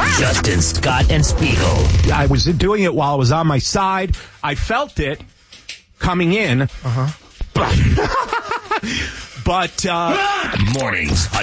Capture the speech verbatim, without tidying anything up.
Justin, Scott, and Spiegel. I was doing it while I was on my side. I felt it coming in. Uh-huh. But, but uh, Mornings